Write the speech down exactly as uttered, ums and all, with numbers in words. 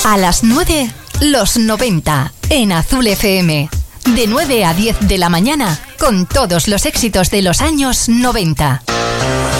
A las nueve, los noventa, en Azul F M. De nueve a diez de la mañana, con todos los éxitos de los años noventa.